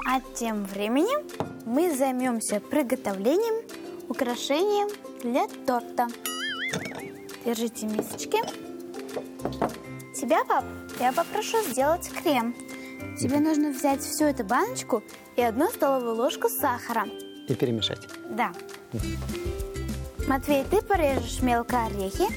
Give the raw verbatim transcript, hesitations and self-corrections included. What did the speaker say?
А тем временем мы займемся приготовлением украшением для торта. Держите мисочки. Тебя, пап, я попрошу сделать крем. Тебе mm-hmm. нужно взять всю эту баночку и одну столовую ложку сахара. И перемешать. Да. Mm-hmm. Матвей, ты порежешь мелко орехи,